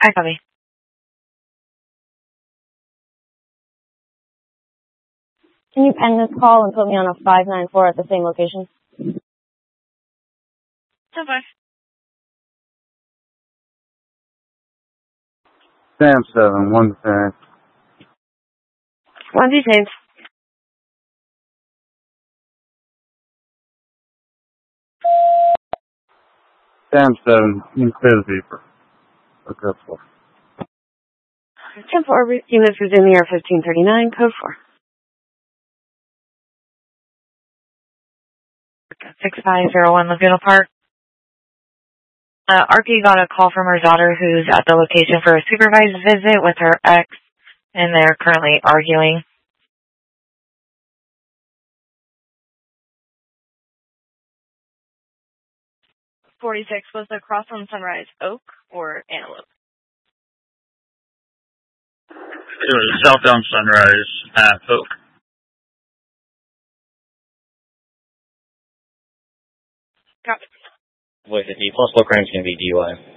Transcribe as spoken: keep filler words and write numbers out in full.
I copy. Can you pen this call and put me on a five nine four at the same location? ten five. Sam seven, one ten. One detained. Sam seven, you can clear the paper. Look up for. ten four, units is in the air fifteen thirty-nine, code four. six five zero one Laguna Park. Uh, R P got a call from her daughter who's at the location for a supervised visit with her ex, and they're currently arguing. forty-six, was the cross on Sunrise Oak or Antelope? It was southbound Sunrise at Oak. Copy. Voice fifty, possible crime's going to be D U I.